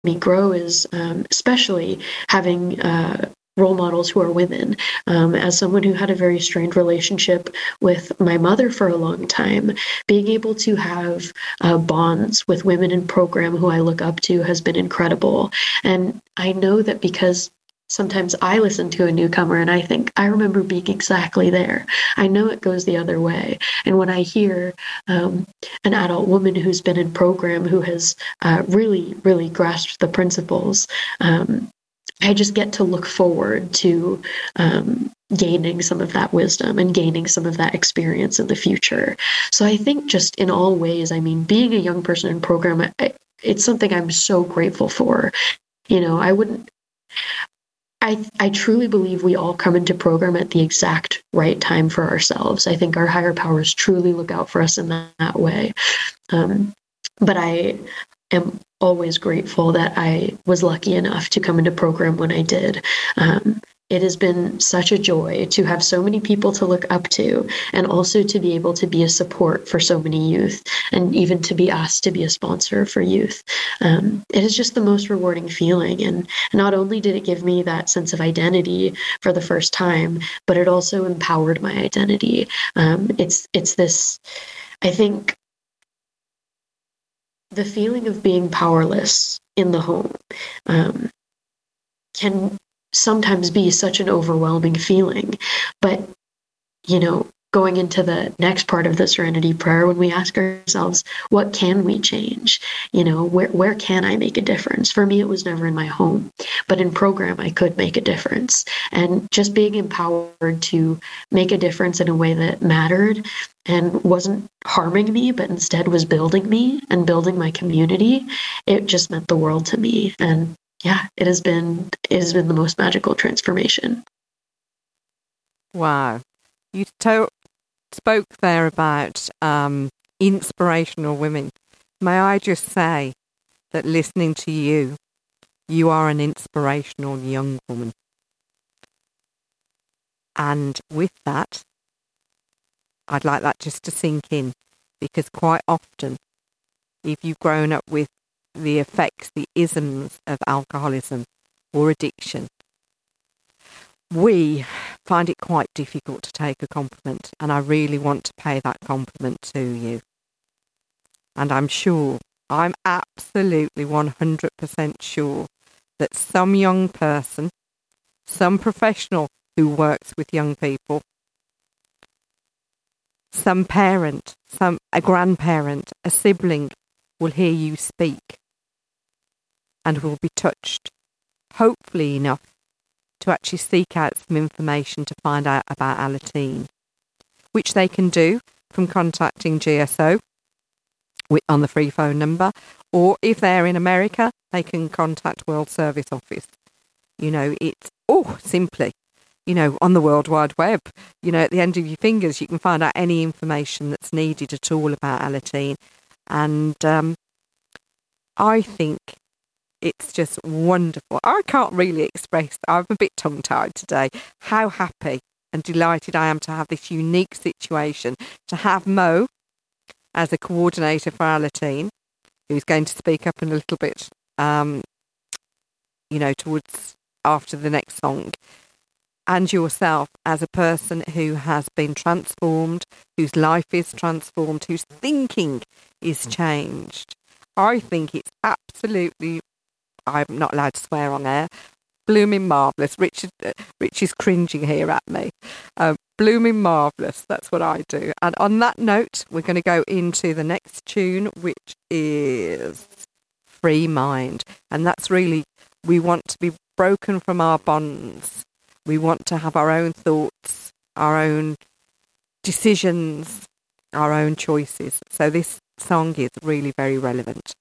me grow is especially having role models who are women. As someone who had a very strained relationship with my mother for a long time, being able to have bonds with women in program who I look up to has been incredible. And I know that because sometimes I listen to a newcomer and I think, I remember being exactly there. I know it goes the other way. And when I hear an adult woman who's been in program who has really, really grasped the principles, I just get to look forward to gaining some of that wisdom and gaining some of that experience in the future. So I think just in all ways, I mean, being a young person in program, it's something I'm so grateful for. I wouldn't, I truly believe we all come into program at the exact right time for ourselves. I think our higher powers truly look out for us in that way. But I am always grateful that I was lucky enough to come into program when I did. It has been such a joy to have so many people to look up to, and also to be able to be a support for so many youth, and even to be asked to be a sponsor for youth. It is just the most rewarding feeling. And not only did it give me that sense of identity for the first time, but it also empowered my identity. It's this, I think, the feeling of being powerless in the home can sometimes be such an overwhelming feeling. But, going into the next part of the Serenity Prayer, when we ask ourselves, what can we change? Where can I make a difference? For me, it was never in my home, but in program, I could make a difference. And just being empowered to make a difference in a way that mattered and wasn't harming me, but instead was building me and building my community, it just meant the world to me. And yeah, it has been the most magical transformation. Wow. You spoke there about inspirational women. May I just say that listening to you are an inspirational young woman. And with that, I'd like that just to sink in, because quite often, if you've grown up with the effects, the isms of alcoholism or addiction, we find it quite difficult to take a compliment, and I really want to pay that compliment to you. And I'm absolutely 100% sure that some young person, some professional who works with young people, some parent, a grandparent, a sibling will hear you speak and will be touched, hopefully enough, to actually seek out some information to find out about Alateen, which they can do from contacting GSO on the free phone number, or if they're in America, they can contact World Service Office. It's simply, on the World Wide Web, at the end of your fingers, you can find out any information that's needed at all about Alateen. And I think it's just wonderful. I can't really express, I'm a bit tongue-tied today, how happy and delighted I am to have this unique situation, to have Mo as a coordinator for Alateen, who's going to speak up in a little bit, towards after the next song, and yourself as a person who has been transformed, whose life is transformed, whose thinking is changed. I think it's absolutely, I'm not allowed to swear on air, blooming marvellous. Rich is cringing here at me. Blooming marvellous, that's what I do. And on that note, we're going to go into the next tune, which is Free Mind. And that's really, we want to be broken from our bonds. We want to have our own thoughts, our own decisions, our own choices. So this song is really very relevant.